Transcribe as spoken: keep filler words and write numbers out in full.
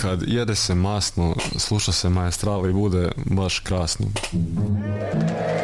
kad jede se masno, sluša se Maestral i bude baš krasno.